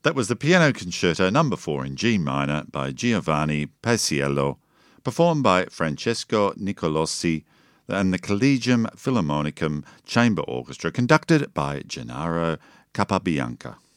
That was the Piano Concerto No. 4 in G minor by Giovanni Paisiello, performed by Francesco Nicolosi and the Collegium Philharmonicum Chamber Orchestra, conducted by Gennaro Capabianca.